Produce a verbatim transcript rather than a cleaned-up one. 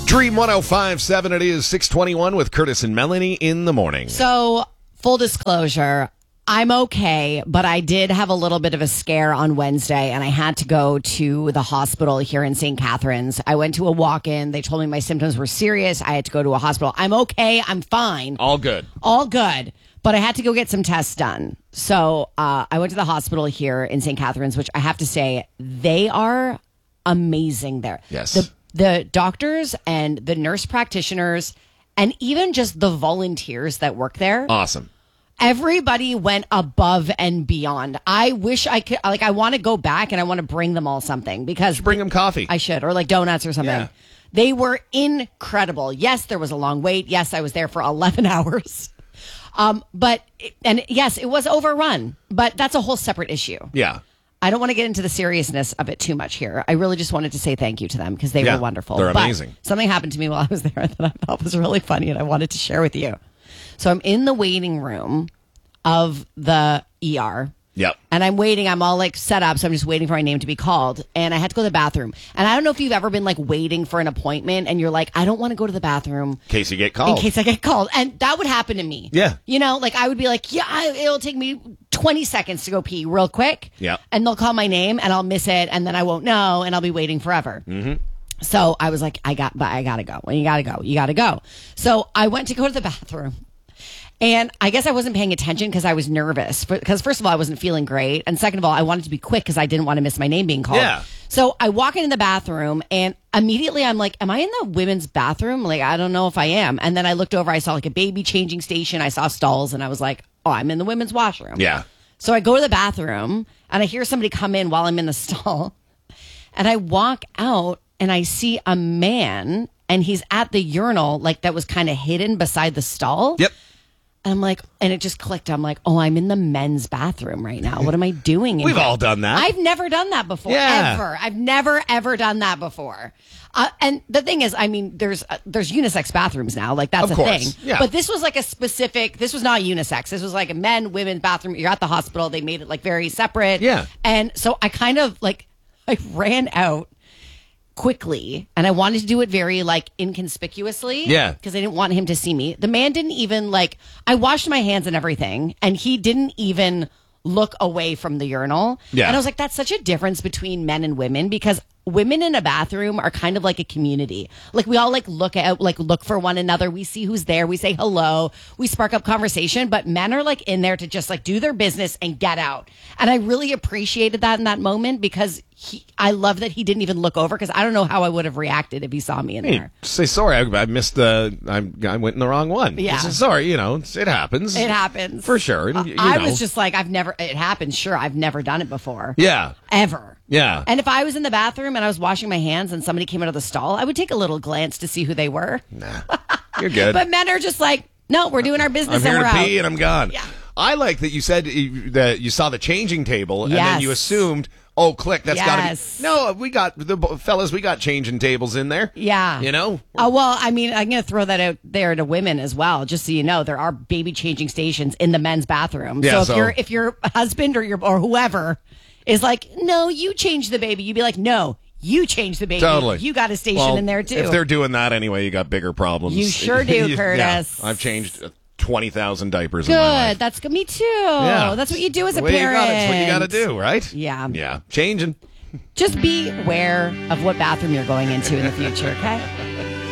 Dream one oh five point seven, it is six twenty-one with Curtis and Melanie in the morning. So, full disclosure, I'm okay, but I did have a little bit of a scare on Wednesday, and I had to go to the hospital here in Saint Catharines. I went to a walk-in. They told me my symptoms were serious. I had to go to a hospital. I'm okay. I'm fine. All good. All good. But I had to go get some tests done. So uh, I went to the hospital here in Saint Catharines, which I have to say, they are amazing there. Yes. The, the doctors and the nurse practitioners and even just the volunteers that work there. Awesome. Everybody went above and beyond. I wish I could, like, I want to go back and I want to bring them all something because. Bring them coffee. I should, or like donuts or something. Yeah. They were incredible. Yes, there was a long wait. Yes, I was there for eleven hours. Um, but, and yes, it was overrun, but that's a whole separate issue. Yeah. I don't want to get into the seriousness of it too much here. I really just wanted to say thank you to them because they Yeah, were wonderful. they're But amazing. something happened to me while I was there that I thought was really funny and I wanted to share with you. So I'm in the waiting room of the E R. Yep. And I'm waiting. I'm all like set up. So I'm just waiting for my name to be called. And I had to go to the bathroom. And I don't know if you've ever been like waiting for an appointment and you're like, I don't want to go to the bathroom. In case you get called. In case I get called. And that would happen to me. Yeah. You know, like I would be like, yeah, I, it'll take me twenty seconds to go pee real quick. Yeah. And they'll call my name and I'll miss it. And then I won't know. And I'll be waiting forever. Mm-hmm. So I was like, I got, but I gotta go. Well, you gotta go. You gotta go. So I went to go to the bathroom. And I guess I wasn't paying attention because I was nervous. Because first of all, I wasn't feeling great. And second of all, I wanted to be quick because I didn't want to miss my name being called. Yeah. So I walk into the bathroom and immediately I'm like, am I in the women's bathroom? Like, I don't know if I am. And then I looked over, I saw like a baby changing station. I saw stalls and I was like, oh, I'm in the women's washroom. Yeah. So I go to the bathroom and I hear somebody come in while I'm in the stall. And I walk out and I see a man and he's at the urinal like that was kind of hidden beside the stall. Yep. And I'm like, and it just clicked. I'm like, oh, I'm in the men's bathroom right now. What am I doing? in We've here? all done that. I've never done that before, Yeah. ever. I've never, ever done that before. Uh, and the thing is, I mean, there's uh, there's unisex bathrooms now. Like, that's Of a course, thing. yeah. But this was like a specific, this was not unisex. This was like a men, women bathroom. You're at the hospital. They made it like very separate. Yeah. And so I kind of like, I ran out quickly and I wanted to do it very like inconspicuously. Yeah. Because I didn't want him to see me. The man didn't even like, I washed my hands and everything and he didn't even look away from the urinal. Yeah. And I was like, that's such a difference between men and women because women in a bathroom are kind of like a community. Like we all like look at, like look for one another. We see who's there. We say hello. We spark up conversation, but men are like in there to just like do their business and get out. And I really appreciated that in that moment because he, I love that he didn't even look over because I don't know how I would have reacted if he saw me in Hey, there. say sorry. I, I missed the. I, I went in the wrong one. Yeah. Say, sorry. You know, it's- it happens. It happens. for sure. And, Uh, you I know. was just like, I've never, it happens. Sure. I've never done it before. Yeah. Ever. Yeah. And if I was in the bathroom and I was washing my hands and somebody came out of the stall, I would take a little glance to see who they were. Nah. You're good. But men are just like, no, we're doing our I'm business here and we're to out. pee and I'm gone. Yeah. I like that you said you- that you saw the changing table and then Yes. you assumed, oh, click, that's Yes. got to be. No, we got the fellas. We got changing tables in there. Yeah. You know. Oh, well, I mean, I'm going to throw that out there to women as well, just so you know, there are baby changing stations in the men's bathroom. Yeah, so if so- your if your husband or your or whoever is like, no, you change the baby, you'd be like, no, you change the baby. Totally. You got a station Well, in there too. If they're doing that anyway, you got bigger problems. You sure do, Yeah, Curtis. I've changed uh, twenty thousand diapers Good. in my life. That's good. Me too. Yeah. That's what you do as The a way parent. You got it. It's what you got to do, right? Yeah. Yeah. Changing. Just be aware of what bathroom you're going into in the future, okay?